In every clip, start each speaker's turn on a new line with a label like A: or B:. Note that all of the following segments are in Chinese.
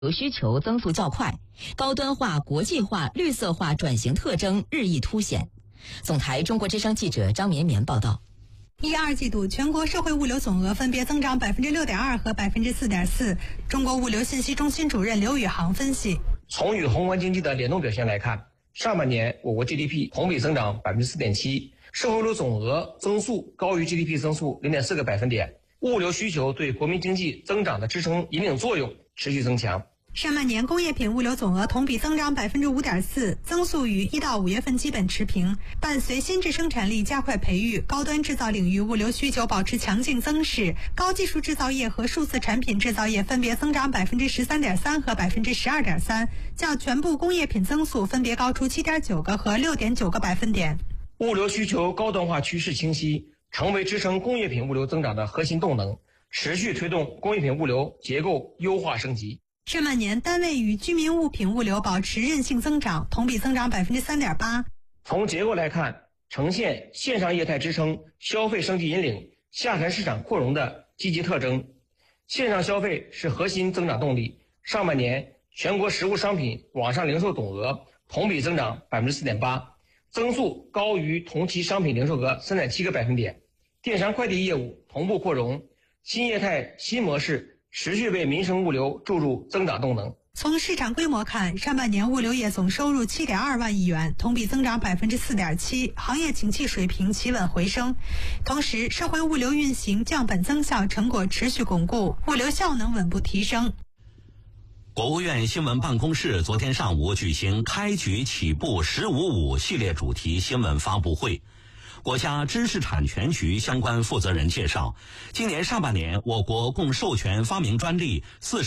A: 需求增速较快，高端化、国际化、绿色化转型特征日益凸显。总台中国之声记者张绵绵报道。
B: 1、2季度全国社会物流总额分别增长6.2%和4.4%。中国物流信息中心主任刘宇航分析，
C: 从与宏观经济的联动表现来看，上半年我国 GDP 同比增长4.7%，社会物流总额增速高于 GDP 增速0.4个百分点，物流需求对国民经济增长的支撑引领作用持续增强。
B: 上半年工业品物流总额同比增长5.4%，增速与1到5月份基本持平。伴随新质生产力加快培育，高端制造领域物流需求保持强劲增势，高技术制造业和数字产品制造业分别增长13.3%和12.3%，较全部工业品增速分别高出7.9个和6.9个百分点。
C: 物流需求高端化趋势清晰，成为支撑工业品物流增长的核心动能，持续推动工业品物流结构优化升级。
B: 上半年单位与居民物品物流保持韧性增长，同比增长3.8%。
C: 从结构来看，呈现线上业态支撑、消费升级引领、下沉市场扩容的积极特征。线上消费是核心增长动力。上半年全国实物商品网上零售总额同比增长4.8%，增速高于同期商品零售额3.7个百分点。电商快递业务同步扩容，新业态新模式持续为民生物流注入增长动能。
B: 从市场规模看，上半年物流业总收入7.2万亿元，同比增长4.7%，行业景气水平企稳回升。同时，社会物流运行降本增效成果持续巩固，物流效能稳步提升。
D: 国务院新闻办公室昨天上午举行开局起步“15.5”系列主题新闻发布会。国家知识产权局相关负责人介绍，今年上半年我国共授权发明专利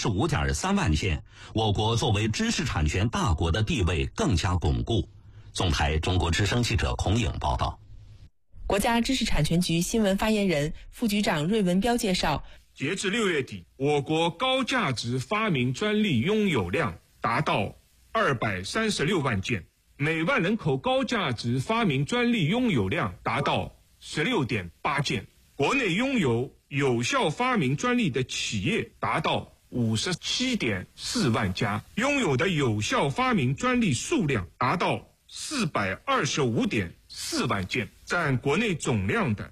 D: 45.3万件，我国作为知识产权大国的地位更加巩固。总台中国之声记者孔颖报道。
E: 国家知识产权局新闻发言人、副局长芮文彪介绍，
F: 截至6月底，我国高价值发明专利拥有量达到236万件，每万人口高价值发明专利拥有量达到16.8件，国内拥有有效发明专利的企业达到57.4万家，拥有的有效发明专利数量达到425.4万件，占国内总量的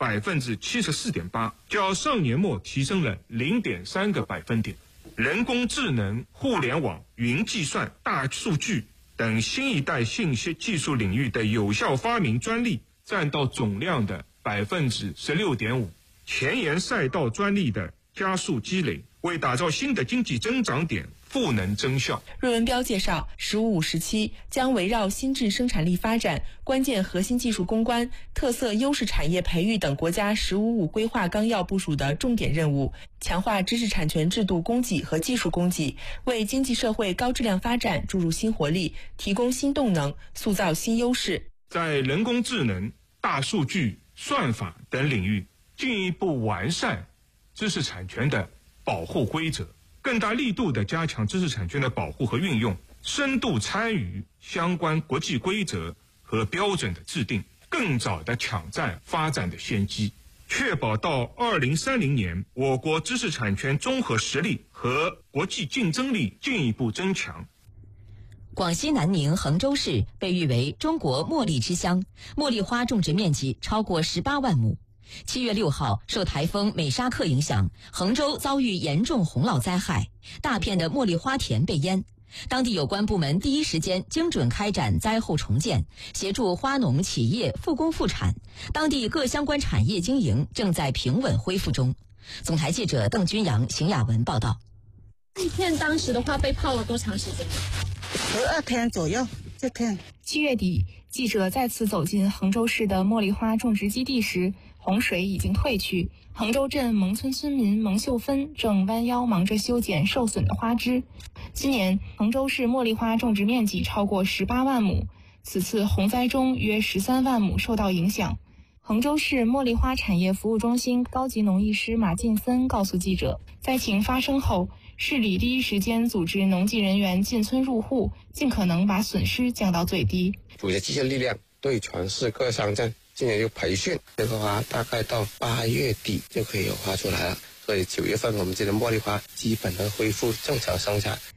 F: 74.8%，较上年末提升了0.3个百分点。人工智能、互联网、云计算、大数据等新一代信息技术领域的有效发明专利占到总量的16.5%，前沿赛道专利的加速积累，为打造新的经济增长点赋能增效。
E: 芮文彪介绍，“15.5”时期将围绕新质生产力发展、关键核心技术攻关、特色优势产业培育等国家“15.5”规划纲要部署的重点任务，强化知识产权制度供给和技术供给，为经济社会高质量发展注入新活力，提供新动能，塑造新优势。
F: 在人工智能、大数据、算法等领域进一步完善知识产权的保护规则，更大力度地加强知识产权的保护和运用，深度参与相关国际规则和标准的制定，更早地抢占发展的先机，确保到2030年，我国知识产权综合实力和国际竞争力进一步增强。
A: 广西南宁衡州市被誉为中国茉莉之乡，茉莉花种植面积超过18万亩。7月6号，受台风美沙克影响，衡州遭遇严重洪涝灾害，大片的茉莉花田被淹。当地有关部门第一时间精准开展灾后重建，协助花农企业复工复产，当地各相关产业经营正在平稳恢复中。总台记者邓君阳、邢雅文报道。
G: 这片当时的话被泡了多长时间
H: ？12天左右。这片
I: 7月底，记者再次走进衡州市的茉莉花种植基地时，洪水已经退去。衡州镇蒙村村民蒙秀芬正弯腰忙着修剪受损的花枝。今年衡州市茉莉花种植面积超过18万亩，此次洪灾中约13万亩受到影响。衡州市茉莉花产业服务中心高级农艺师马进森告诉记者，灾情发生后，市里第一时间组织农技人员进村入户，尽可能把损失降到最低。
J: 组织机械力量对全市各乡镇进行一个培训，这个花大概到8月底就可以有花出来了。所以9月份我们这的茉莉花基本的恢复正常生产。